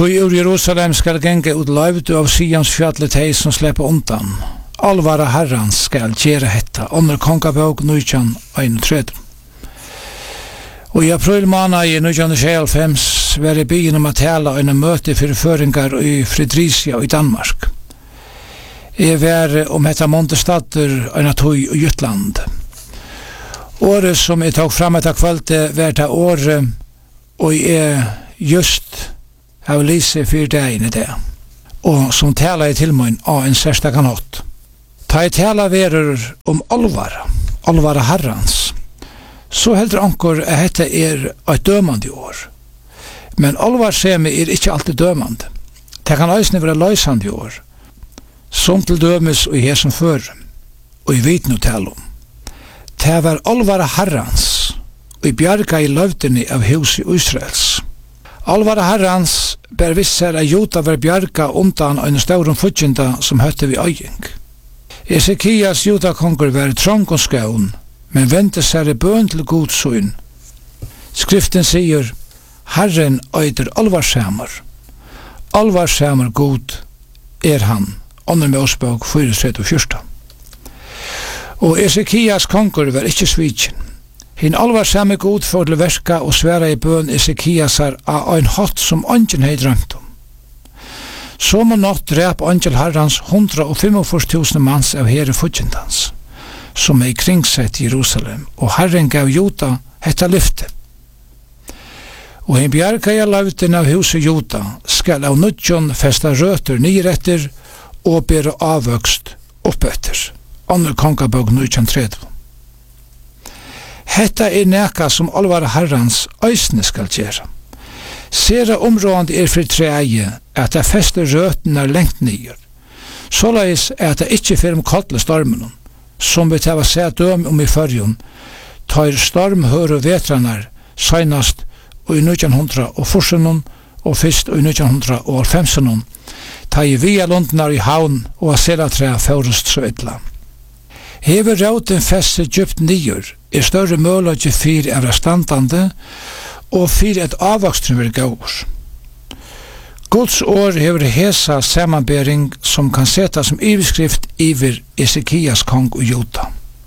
Tui ur Jerusalem skal genge ut løyvdu av Sions fjallet hei som slipper undan. Alvara herrans skal gjere hetta, under kongabog 1931. Og i april måned i 1995 var i byen om å tale en møte for føringar i Fredricia i Danmark. Jeg var om hetta Montestatter en tøy i Jutland. Året som jeg tok fram etter kvalitet var det året, og jeg just har lyset for deg i det. Og som taler jeg til meg av en særsta kanot. Ta jeg taler verer om alvara herrans. Så heldur ankor at dette et dømande år. Men alvarsemi ikke alltid dømande. Det kan eisne være løysande år. Som til dømes og her som før, og i vit no tale om. Det var alvara herrans, og i bjarga i løvdene av hus i Israels. Alvara herrans ber visser at Jota var bjarga undan en staurum futjinda som høtte vi øying. Esekias Jota-konger var trong og skaun, men vente seg i bøn til godsøyn. Skriften sier, Herren øyder alvarsamar. Alvarsamar god han, under Mosebok 4:34. Og Esekias konger var ikke sviken. Hinn alvarsame god for til verka og sværa i bøn Esekiasar av ein hatt som ungen hei drømt om. Som og natt drep angel herrans 145.000 manns av herre futjendans, som er kringsett i Jerusalem, og Herren gav Jota hetta lyfte. Og hinn bjarga i lavten av huset Jota skal av nudjon festa røter nyretter og bere avvøkst oppetter, under kongabog 1930. Hetta neka som alvara herrans øysne skal gjera. Sera områdende for treie at det fester røtene lengt nyer. Såleis at det ikke fyrir kaltle stormen, som vi tava seg døm om i førjon, tar storm høyre vetranar senast i 1940 og fyrst i 1950, ta i via lundnar i havn og sera tre først så ytla. Hever rauten festet djupt nyer større mølage fyr av standande og fyr et avvokstring vil gaur. Guds år hever hesa samanbering som kan seta som iveskrift iver Esekias kong og Jota.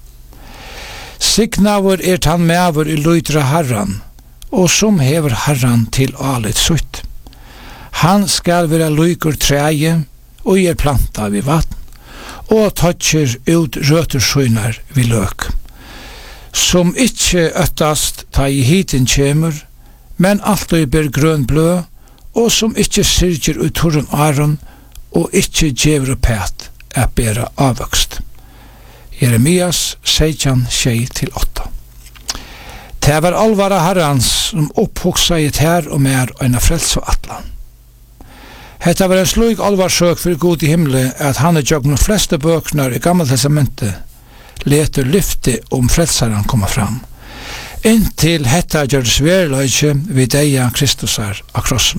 Signavur tann meavur i luidra herran, og som hever herran til alit sutt. Han skal være luikur treie og planta vid vatn, og toucher ut røtersøynar vid løk. Som ikkje øttast ta i hiten kjemur, men alltid ber grøn blø, og som ikkje syrger ut turren aron, og ikkje djever pæt bera avvøkst. Jeremias 16:6-8. Det var alvara herrans som opphoksa i her og mer øyna frels og atlan. Hetta var en slug alvarsøk for god i himle at han gjør de fleste bøkner i Gamla testamentet leter lyfte om frelsaren kommer fram, inntil hetta gjør sverløyke vid deia Kristusar av krossen.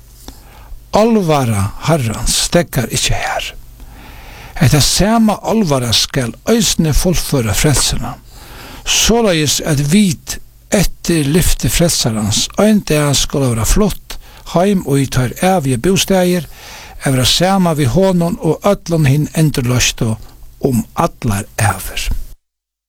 Alvara herrans stekkar ikkje her. Hetta sama alvara skal øysne fullføre frelsarna, såleis at vit etter lyfte frelsarans ein dag skal være flott heim og i tar evige bosteier evra sama vi honon og öllon hinn endurløst om allar ever.